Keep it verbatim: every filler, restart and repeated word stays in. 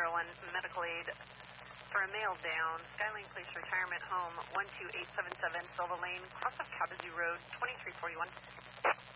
zero one medical aid for a male down, Skyline Place Retirement Home, one two eight seven seven, Silva Lane, cross of Kabazu Road, twenty-three forty-one.